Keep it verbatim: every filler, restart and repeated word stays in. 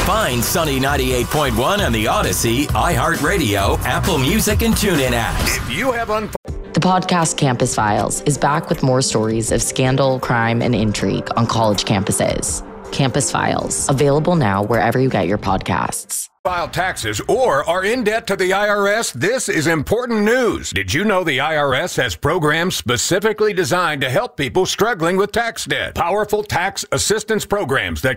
Find Sunny ninety-eight point one on the Odyssey, iHeartRadio, Apple Music, and TuneIn apps. If you have un- The podcast Campus Files is back with more stories of scandal, crime, and intrigue on college campuses. Campus Files, available now wherever you get your podcasts. File taxes or are in debt to the I R S, this is important news. Did you know the I R S has programs specifically designed to help people struggling with tax debt? Powerful tax assistance programs that